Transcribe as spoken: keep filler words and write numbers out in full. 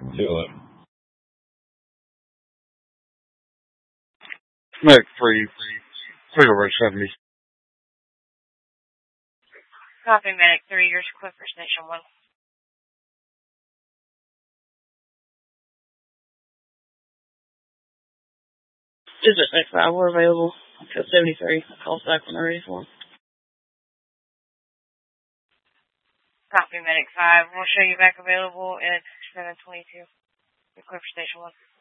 two eleven. Medic three, three over seventy. Copy, Medic three, yours equipped for Station one. Dispatch five, we're available. Code seventy-three. I'll call us back when they're ready for them. Copy, Medic five. We'll show you back available at seven twenty-two. Equipped for Station one.